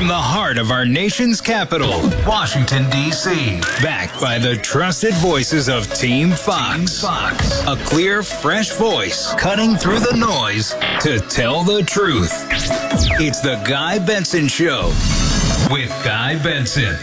From the heart of our nation's capital, Washington, D.C. Backed by the trusted voices of Team Fox. A clear, fresh voice cutting through the noise to tell the truth. It's the Guy Benson Show with Guy Benson.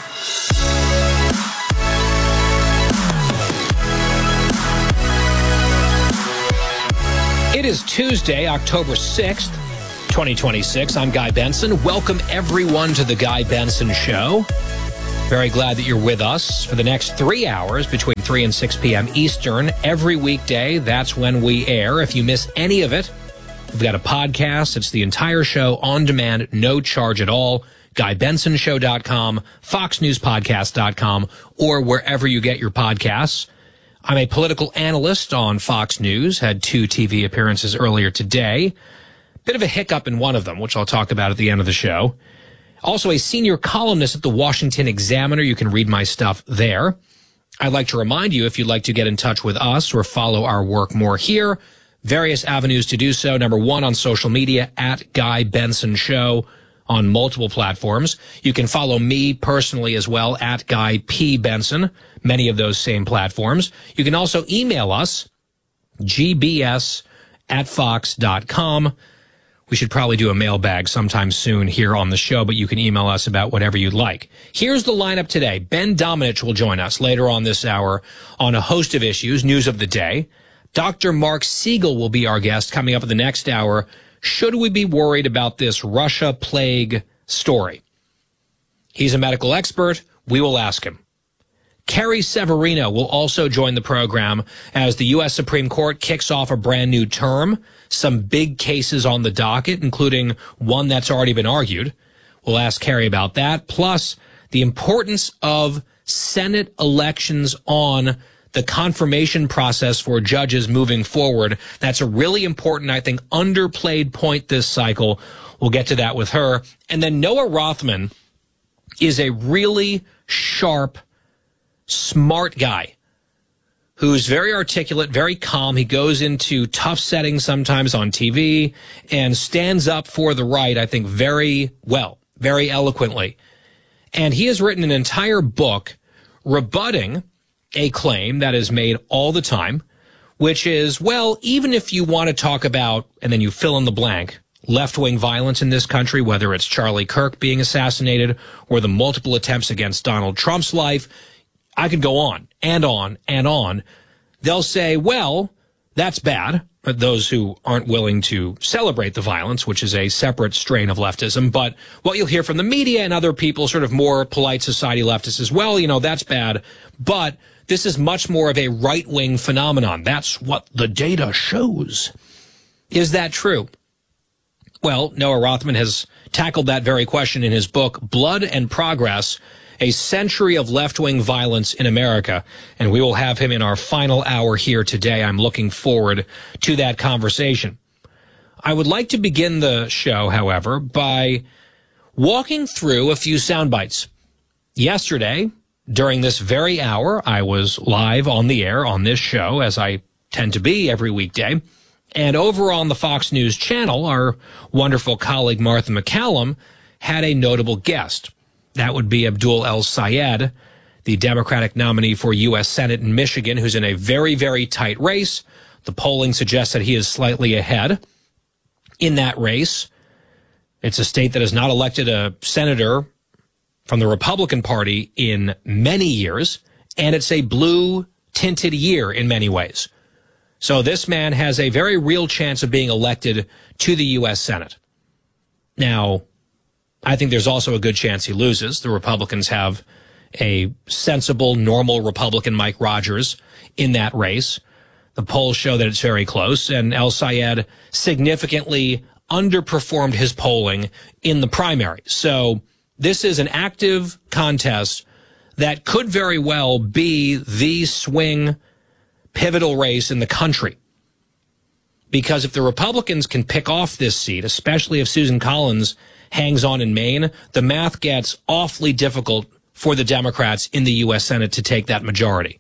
It is Tuesday, October 6th, 2026. I'm Guy Benson. Welcome, everyone, to the Guy Benson Show. Very glad that you're with us for the next 3 hours between 3 and 6 p.m. Eastern. Every weekday, that's when we air. If you miss any of it, we've got a podcast. It's the entire show on demand, no charge at all. GuyBensonShow.com, FoxNewsPodcast.com, or wherever you get your podcasts. I'm a political analyst on Fox News, had 2 TV appearances earlier today. Bit of a hiccup in one of them, which I'll talk about at the end of the show. Also a senior columnist at the Washington Examiner. You can read my stuff there. I'd like to remind you, if you'd like to get in touch with us or follow our work more here, various avenues to do so. Number one, on social media, at Guy Benson Show on multiple platforms. You can follow me personally as well, at Guy P. Benson, many of those same platforms. You can also email us, gbs@fox.com. We should probably do a mailbag sometime soon here on the show, but you can email us about whatever you'd like. Here's the lineup today. Ben Domenech will join us later on this hour on a host of issues, news of the day. Dr. Mark Siegel will be our guest coming up in the next hour. Should we be worried about this Russia plague story? He's a medical expert. We will ask him. Carrie Severino will also join the program as the U.S. Supreme Court kicks off a brand new term. Some big cases on the docket, including one that's already been argued. We'll ask Carrie about that. Plus, the importance of Senate elections on the confirmation process for judges moving forward. That's a really important, I think, underplayed point this cycle. We'll get to that with her. And then Noah Rothman is a really sharp, smart guy who's very articulate, very calm. He goes into tough settings sometimes on TV and stands up for the right, I think, very well, very eloquently. And he has written an entire book rebutting a claim that is made all the time, which is, well, even if you want to talk about, and then you fill in the blank, left-wing violence in this country, whether it's Charlie Kirk being assassinated or the multiple attempts against Donald Trump's life, I could go on and on and on. They'll say, well, that's bad. But those who aren't willing to celebrate the violence, which is a separate strain of leftism. But what you'll hear from the media and other people, sort of more polite society leftists as well, you know, that's bad. But this is much more of a right-wing phenomenon. That's what the data shows. Is that true? Well, Noah Rothman has tackled that very question in his book, Blood and Progress, A Century of Left-Wing Violence in America. And we will have him in our final hour here today. I'm looking forward to that conversation. I would like to begin the show, however, by walking through a few sound bites. Yesterday, during this very hour, I was live on the air on this show, as I tend to be every weekday. And over on the Fox News channel, our wonderful colleague Martha McCallum had a notable guest. That would be Abdul El-Sayed, the Democratic nominee for U.S. Senate in Michigan, who's in a very, very tight race. The polling suggests that he is slightly ahead in that race. It's a state that has not elected a senator from the Republican Party in many years, and it's a blue-tinted year in many ways. So this man has a very real chance of being elected to the U.S. Senate. Now, I think there's also a good chance he loses. The Republicans have a sensible, normal Republican, Mike Rogers, in that race. The polls show that it's very close, and El-Sayed significantly underperformed his polling in the primary. So this is an active contest that could very well be the swing pivotal race in the country. Because if the Republicans can pick off this seat, especially if Susan Collins hangs on in Maine, the math gets awfully difficult for the Democrats in the U.S. Senate to take that majority.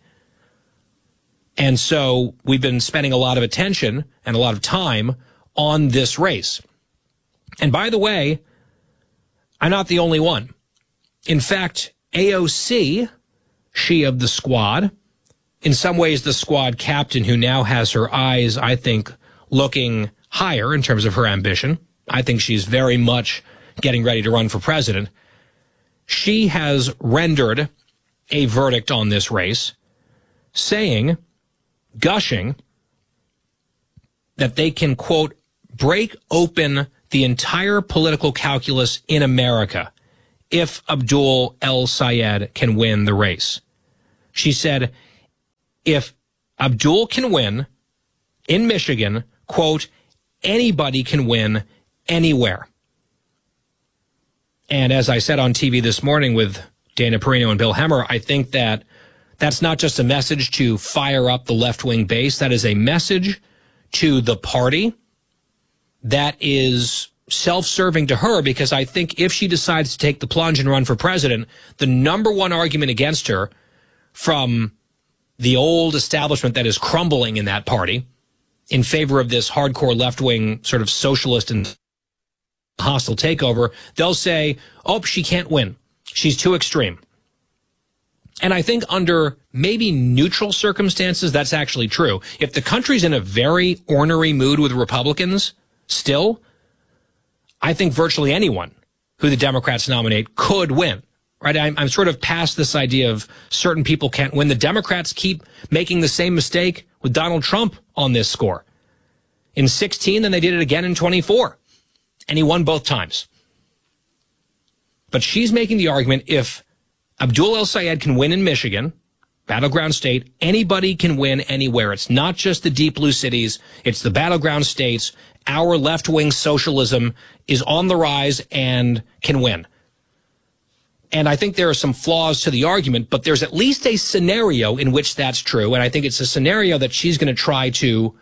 And so we've been spending a lot of attention and a lot of time on this race. And by the way, I'm not the only one. In fact, AOC, she of the squad, in some ways the squad captain who now has her eyes, I think, looking higher in terms of her ambition. I think she's very much getting ready to run for president. She has rendered a verdict on this race, saying, gushing, that they can, quote, break open the entire political calculus in America if Abdul El-Sayed can win the race. She said, if Abdul can win in Michigan, quote, anybody can win anywhere. And as I said on TV this morning with Dana Perino and Bill Hemmer, I think that that's not just a message to fire up the left-wing base. That is a message to the party that is self-serving to her, because I think if she decides to take the plunge and run for president, the number one argument against her from the old establishment that is crumbling in that party in favor of this hardcore left-wing sort of socialist and hostile takeover, they'll say, oh, she can't win. She's too extreme. And I think under maybe neutral circumstances, that's actually true. If the country's in a very ornery mood with Republicans still, I think virtually anyone who the Democrats nominate could win. Right? I'm sort of past this idea of certain people can't win. The Democrats keep making the same mistake with Donald Trump on this score. In 2016, then they did it again in 2024. And he won both times. But she's making the argument if Abdul El-Sayed can win in Michigan, battleground state, anybody can win anywhere. It's not just the deep blue cities. It's the battleground states. Our left-wing socialism is on the rise and can win. And I think there are some flaws to the argument, but there's at least a scenario in which that's true. And I think it's a scenario that she's going to try to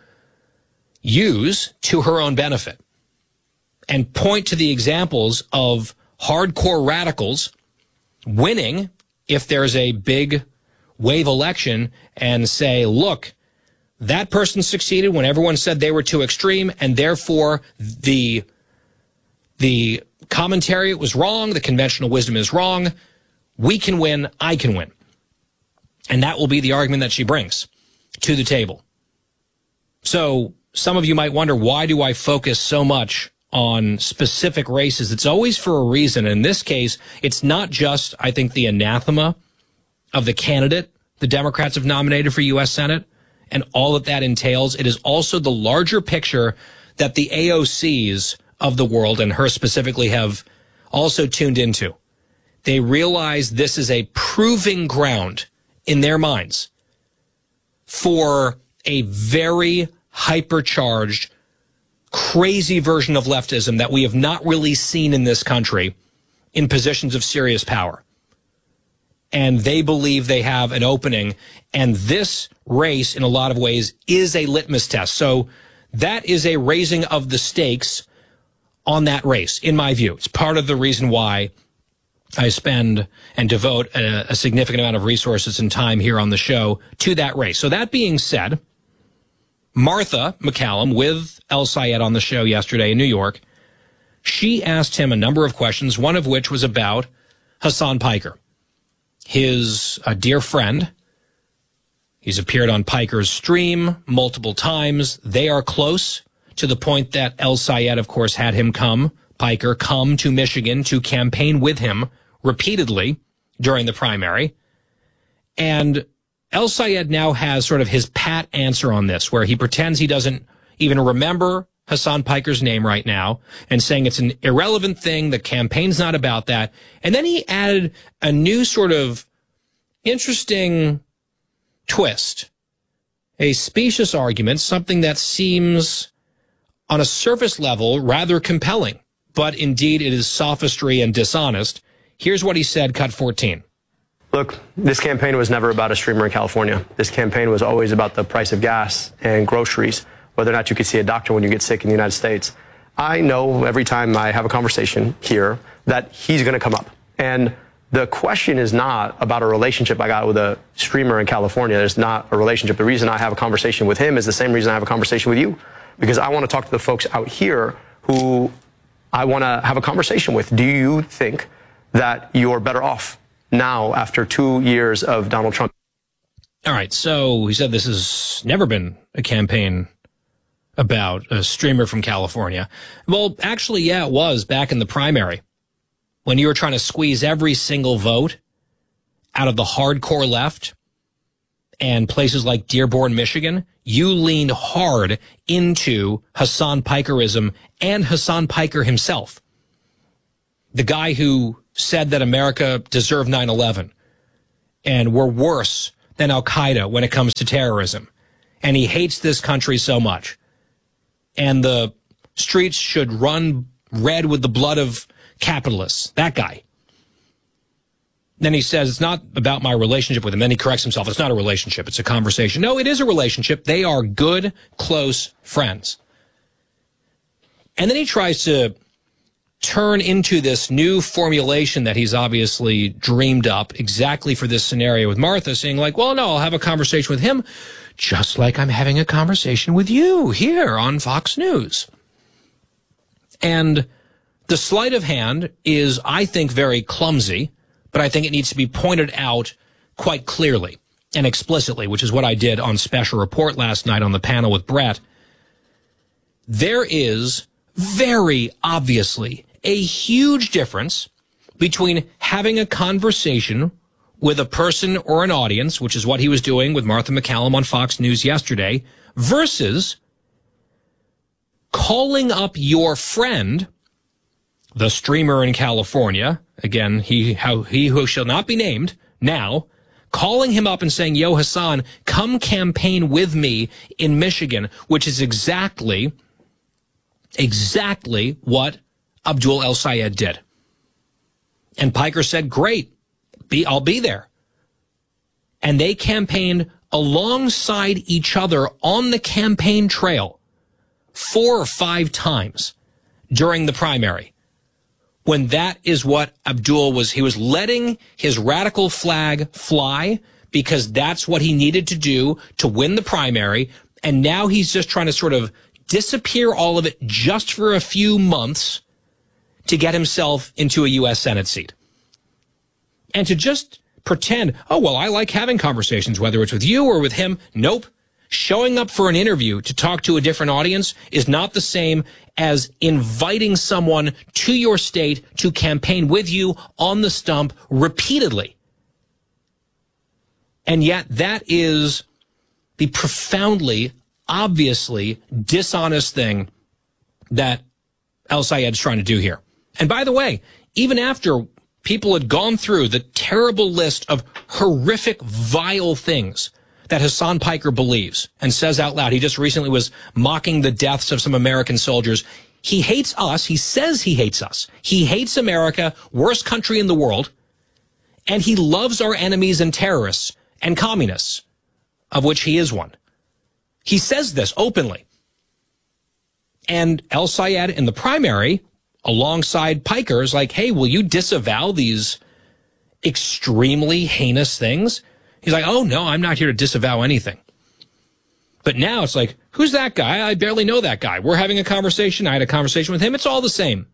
use to her own benefit and point to the examples of hardcore radicals winning if there's a big wave election and say, look, that person succeeded when everyone said they were too extreme, and therefore the commentary was wrong, the conventional wisdom is wrong. We can win, I can win. And that will be the argument that she brings to the table. So some of you might wonder, why do I focus so much on specific races? It's always for a reason. In this case, it's not just, I think, the anathema of the candidate the Democrats have nominated for U.S. Senate and all that entails. It is also the larger picture that the AOCs of the world, and her specifically, have also tuned into. They realize this is a proving ground in their minds for a very hypercharged, crazy version of leftism that we have not really seen in this country in positions of serious power. And they believe they have an opening. And this race, in a lot of ways, is a litmus test. So that is a raising of the stakes on that race, in my view. It's part of the reason why I spend and devote a significant amount of resources and time here on the show to that race. So that being said, Martha MacCallum with El-Sayed on the show yesterday in New York, she asked him a number of questions, one of which was about Hasan Piker, his dear friend. He's appeared on Piker's stream multiple times. They are close to the point that El-Sayed, of course, had him Piker come to Michigan to campaign with him repeatedly during the primary. And El-Sayed now has sort of his pat answer on this, where he pretends he doesn't even remember Hasan Piker's name right now and saying it's an irrelevant thing. The campaign's not about that. And then he added a new sort of interesting twist, a specious argument, something that seems on a surface level rather compelling, but indeed it is sophistry and dishonest. Here's what he said, cut 14. Look, this campaign was never about a streamer in California. This campaign was always about the price of gas and groceries, whether or not you could see a doctor when you get sick in the United States. I know every time I have a conversation here that he's going to come up. And the question is not about a relationship I got with a streamer in California. There's not a relationship. The reason I have a conversation with him is the same reason I have a conversation with you, because I want to talk to the folks out here who I want to have a conversation with. Do you think that you're better off now after 2 years of Donald Trump? All right, so he said this has never been a campaign about a streamer from California. Well, actually, yeah, it was back in the primary when you were trying to squeeze every single vote out of the hardcore left and places like Dearborn, Michigan. You leaned hard into Hassan Pikerism and Hassan Piker himself, the guy who said that America deserved 9/11 and we're worse than Al-Qaeda when it comes to terrorism. And he hates this country so much. And the streets should run red with the blood of capitalists. That guy. Then he says, it's not about my relationship with him. Then he corrects himself. It's not a relationship. It's a conversation. No, it is a relationship. They are good, close friends. And then he tries to turn into this new formulation that he's obviously dreamed up exactly for this scenario with Martha, saying like, well, no, I'll have a conversation with him just like I'm having a conversation with you here on Fox News. And the sleight of hand is, I think, very clumsy, but I think it needs to be pointed out quite clearly and explicitly, which is what I did on Special Report last night on the panel with Brett. There is very obviously a huge difference between having a conversation with a person or an audience, which is what he was doing with Martha McCallum on Fox News yesterday, versus calling up your friend, the streamer in California, again, he who shall not be named now, calling him up and saying, yo, Hassan, come campaign with me in Michigan, which is exactly what Abdul El-Sayed did. And Piker said, great, I'll be there. And they campaigned alongside each other on the campaign trail 4 or 5 times during the primary. When that is what Abdul was, he was letting his radical flag fly because that's what he needed to do to win the primary. And now he's just trying to sort of disappear all of it just for a few months to get himself into a U.S. Senate seat. And to just pretend, oh, well, I like having conversations, whether it's with you or with him. Nope. Showing up for an interview to talk to a different audience is not the same as inviting someone to your state to campaign with you on the stump repeatedly. And yet that is the profoundly, obviously dishonest thing that El-Sayed's trying to do here. And by the way, even after people had gone through the terrible list of horrific, vile things that Hassan Piker believes and says out loud, he just recently was mocking the deaths of some American soldiers. He hates us. He says he hates us. He hates America, worst country in the world. And he loves our enemies and terrorists and communists, of which he is one. He says this openly. And El-Sayed in the primary, alongside Piker, is like, hey, will you disavow these extremely heinous things? He's like, oh, no, I'm not here to disavow anything. But now it's like, who's that guy? I barely know that guy. We're having a conversation. I had a conversation with him. It's all the same.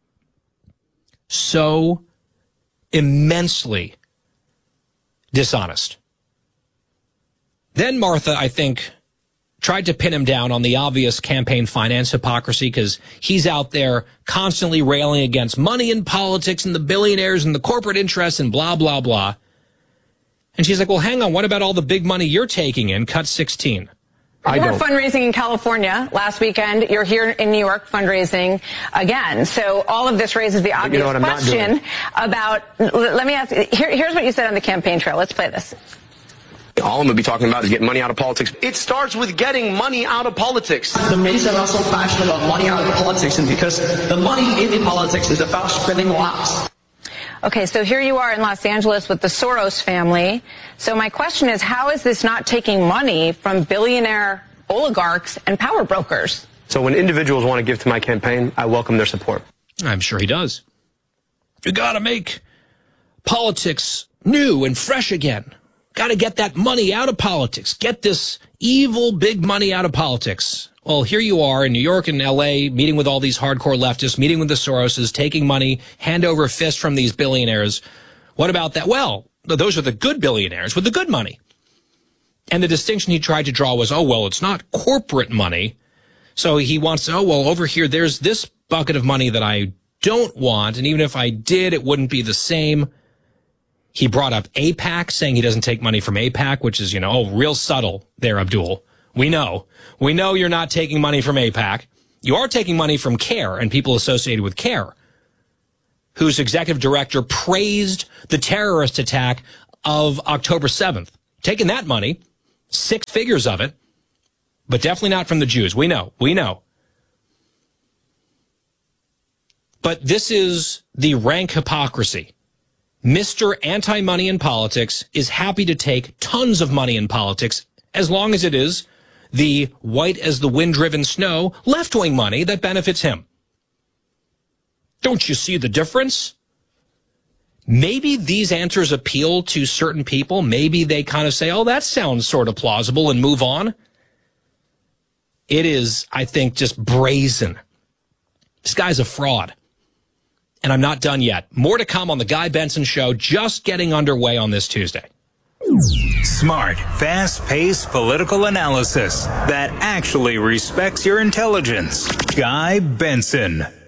So immensely dishonest. Then Martha, I think, tried to pin him down on the obvious campaign finance hypocrisy because he's out there constantly railing against money in politics and the billionaires and the corporate interests and blah, blah, blah. And she's like, well, hang on, what about all the big money you're taking in? Cut 16. You were fundraising in California last weekend. You're here in New York fundraising again. So all of this raises the obvious question about, let me ask, here's what you said on the campaign trail. Let's play this. All I'm going to be talking about is getting money out of politics. It starts with getting money out of politics. The reason I'm so passionate about money out of politics is because the money in politics is about spreading lies. Okay, so here you are in Los Angeles with the Soros family. So my question is, how is this not taking money from billionaire oligarchs and power brokers? So when individuals want to give to my campaign, I welcome their support. I'm sure he does. You got to make politics new and fresh again. Got to get that money out of politics. Get this evil big money out of politics. Well, here you are in New York and L.A. meeting with all these hardcore leftists, meeting with the Soroses, taking money hand over fist from these billionaires. What about that? Well, those are the good billionaires with the good money. And the distinction he tried to draw was, oh, well, it's not corporate money. So he wants, oh, well, over here, there's this bucket of money that I don't want. And even if I did, it wouldn't be the same. He brought up AIPAC, saying he doesn't take money from AIPAC, which is, real subtle there, Abdul. We know you're not taking money from AIPAC. You are taking money from CARE and people associated with CARE, whose executive director praised the terrorist attack of October 7th. Taking that money, 6 figures of it, but definitely not from the Jews. We know. But this is the rank hypocrisy. Mr. Anti-Money in Politics is happy to take tons of money in politics as long as it is the white as the wind-driven snow left-wing money that benefits him. Don't you see the difference? Maybe these answers appeal to certain people. Maybe they kind of say, oh, that sounds sort of plausible and move on. It is, I think, just brazen. This guy's a fraud. And I'm not done yet. More to come on The Guy Benson Show, just getting underway on this Tuesday. Smart, fast-paced political analysis that actually respects your intelligence. Guy Benson.